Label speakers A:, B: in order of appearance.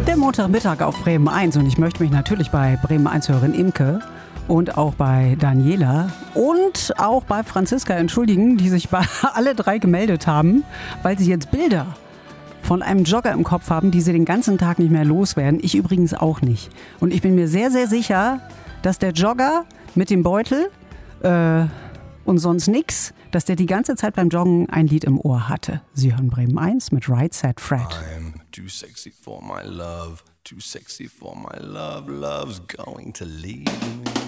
A: Der Montagmittag auf Bremen 1 und ich möchte mich natürlich bei Bremen 1-Hörerin Imke und auch bei Daniela und auch bei Franziska entschuldigen, die sich bei alle drei gemeldet haben, weil sie jetzt Bilder von einem Jogger im Kopf haben, die sie den ganzen Tag nicht mehr loswerden. Ich übrigens auch nicht. Und ich bin mir sehr, sehr sicher, dass der Jogger mit dem Beutel und sonst nix, dass der die ganze Zeit beim Joggen ein Lied im Ohr hatte. Sie hören Bremen 1 mit Right Said Fred.
B: I'm too sexy for my love, too sexy for my love, love's going to leave me.